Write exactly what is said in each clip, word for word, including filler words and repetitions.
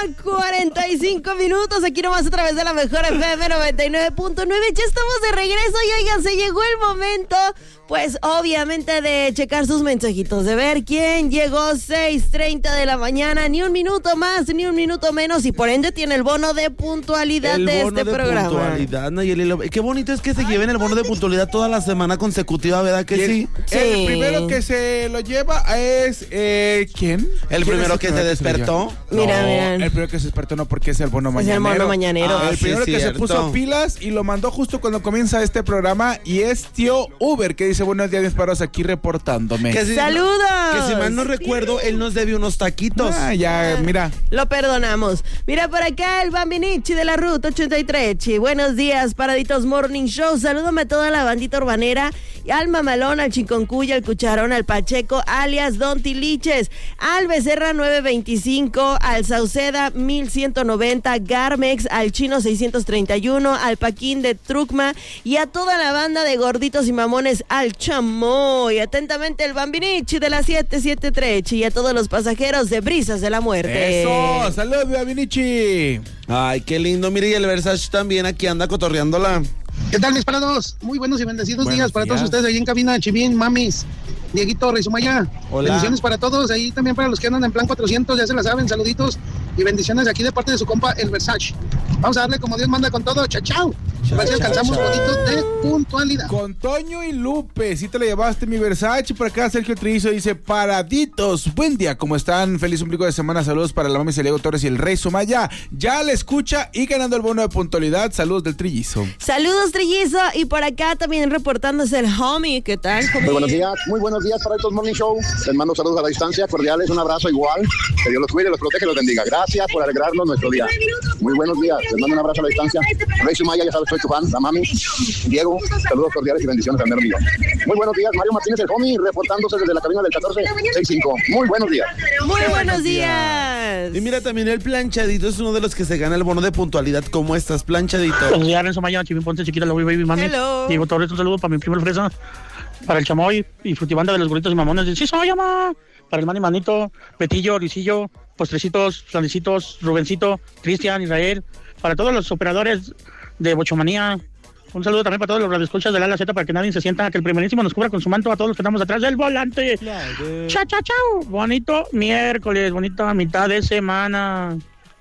cuarenta y cinco minutos, aquí nomás a través de la mejor F M noventa y nueve punto nueve. Ya estamos de regreso y oigan, se llegó el momento, pues obviamente de checar sus mensajitos, de ver quién llegó seis treinta de la mañana, ni un minuto más, ni un minuto menos, y por ende tiene el bono de puntualidad el de bono este de programa. Puntualidad, Nayeli. Qué bonito es que se lleven el bono de puntualidad toda la semana consecutiva, ¿verdad que el, sí? Sí. El primero que se lo lleva es, eh, ¿quién? El ¿Quién primero es que se despertó. No, Mira, mira. el primero que se despertó no, porque es el bono Es mañanero. el bono mañanero. Ah, el sí, primero que se cierto. puso pilas y lo mandó justo cuando comienza este programa, y es tío Uber, que dice: buenos días, mis paros, aquí reportándome. Que si- ¡Saludos! Que si mal no recuerdo, él nos debe unos taquitos. Ah, ya, mira. Lo perdonamos. Mira por acá el Bambinichi de la Ruta ochenta y tres. Chi. Buenos días, Paraditos Morning Show. Salúdame a toda la bandita urbanera. Y al Mamalón, al Chiconcuya, al Cucharón, al Pacheco, alias Don Tiliches. Al Becerra nueve veinticinco, al Sauceda mil ciento noventa, Garmex, al Chino seiscientos treinta y uno, al Paquín de Trucma y a toda la banda de gorditos y mamones, al Chamoy. Atentamente el Bambinichi de la siete siete tres y a todos los pasajeros de Brisas de la Muerte. Eso, saludos, Bambinichi. Ay, qué lindo. Mire, y el Versace también aquí anda cotorreándola. ¿Qué tal, mis parados? Muy buenos y bendecidos Buenos días para días. todos ustedes ahí en cabina, Chivín, Mamis, Dieguito, Rey Sumaya. Hola. Bendiciones para todos, ahí también para los que andan en plan cuatrocientos, ya se la saben, saluditos y bendiciones aquí de parte de su compa, el Versace. Vamos a darle como Dios manda con todo, chao, chao. A ver si alcanzamos bonitos de puntualidad. Con Toño y Lupe, si te lo llevaste, mi Versace. Por acá Sergio Trillizo dice: paraditos, buen día, ¿cómo están? Feliz ombligo de semana, saludos para la mami Celego Torres y el Rey Sumaya. Ya la escucha y ganando el bono de puntualidad, saludos del Trillizo. Saludos, Trillizo, y por acá también reportándose el homie. ¿Qué tal, homie? Muy buenos días, muy buenos días para estos Morning Show. Les mando saludos a la distancia, cordiales, un abrazo igual. Que Dios los cuide, los protege, los bendiga. Gracias por alegrarnos nuestro día. Muy buenos días, les mando un abrazo a la distancia. Rey Sumaya, ya sabes, soy tu fan, la mami. Diego, saludos cordiales y bendiciones al mero millón. Muy buenos días, Mario Martínez, el homie, reportándose desde la cabina del catorce sesenta y cinco. Muy buenos días. Muy buenos días. Y mira, también el Planchadito es uno de los que se gana el bono de puntualidad. ¿Cómo estás, Planchadito? Buenos días, Renzo Maya, Chivín Ponce, Chiquita, la Baby Mami. Hello. Diego Torres, un saludo para mi primo el Fresa, para el Chamoy y Frutibanda de los Gorritos y Mamones. Sí, soy, mamá. Para el Manny Manito, Betillo, Risillo, Postrecitos, Flanecitos, Rubencito, Cristian, Israel. Para todos los operadores de Bochomanía. Un saludo también para todos los radioescuchas de la La Z, para que nadie se sienta que el primerísimo nos cubra con su manto a todos los que estamos atrás del volante. Chao, chao, chao. Bonito miércoles, bonita mitad de semana.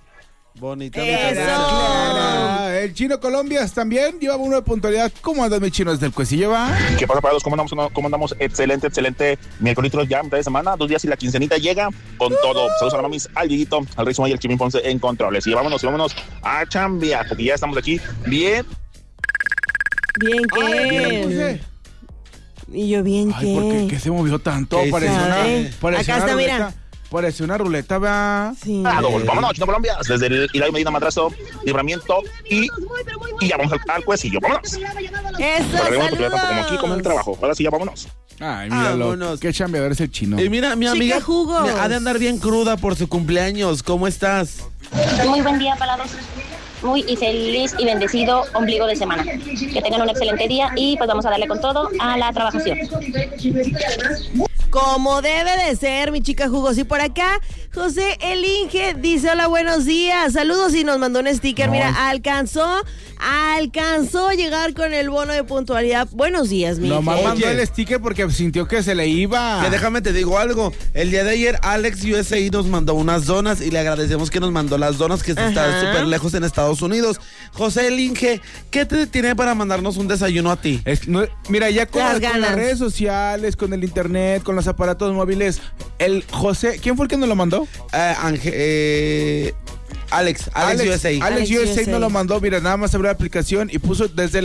Bonita. Eso. Clara. El Chino Colombias también lleva uno de puntualidad. ¿Cómo andas, mi Chino, desde el Cuecillo, va? ¿Qué pasa, parados? ¿Cómo andamos? ¿Cómo andamos? Excelente, excelente. Miércoles ya, mitad de semana, dos días y la quincenita llega con todo. Saludos a la mamis, al Dieguito, al Rey Sumaya y al Chimín Ponce en controles. Y vámonos, y vámonos a chambear, porque ya estamos aquí bien. Bien, Ay, ¿qué le ¿qué? puse? Y yo bien, Ay, ¿por qué? ¿qué? ¿Qué se movió tanto? ¿Qué Parece hizo? una, Ay, parece acá una está, mira. ruleta. Parece una ruleta, va. Sí. Parados, vámonos, Chino Colombia, desde el Hilario Medina Madrazo, Libramiento y, y ya vamos al, al Cuecillo. Vámonos. Eso, Para porque tanto como aquí con el saludos. trabajo. Ahora sí, ya vámonos. Ay, míralo. Vámonos. Qué chambeador es el Chino. Y mira, mi Chica amiga jugos. me ha de andar bien cruda por su cumpleaños. ¿Cómo estás? Muy buen día, parados. Muy y feliz y bendecido ombligo de semana. Que tengan un excelente día y pues vamos a darle con todo a la trabajación. Como debe de ser, mi chica jugos. Y por acá, José El Inge dice: hola, buenos días. Saludos, y nos mandó un sticker. Mira, alcanzó, alcanzó a llegar con el bono de puntualidad. Buenos días, mi Nomás Inge. mandó Oye. el sticker porque sintió que se le iba. Que déjame te digo algo. El día de ayer Alex U S A nos mandó unas donas y le agradecemos que nos mandó las donas, que Ajá. está súper lejos en Estados Unidos. José El Inge, ¿qué te tiene para mandarnos un desayuno a ti? Es- no, mira, ya con, Las con ganas. las redes sociales, con el internet, con los aparatos móviles, el José, ¿quién fue el que nos lo mandó? Eh, Ángel, eh, Alex, Alex, U S A. Alex Alex U S A U S A. nos lo mandó, mira, nada más abrió la aplicación y puso desde